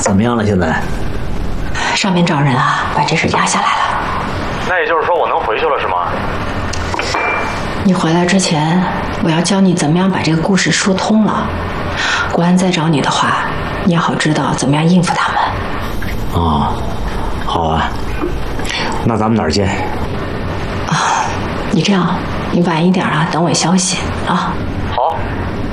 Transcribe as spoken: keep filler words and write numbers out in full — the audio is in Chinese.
怎么样了？现在？ 上面找人啊，把这事压下来了。 那也就是说我能回去了是吗？ 你回来之前，我要教你怎么样把这个故事说通了。国安再找你的话，你要好知道怎么样应付他们。 哦，好啊，那咱们哪儿见？ 啊，你这样，你晚一点啊，等我消息啊。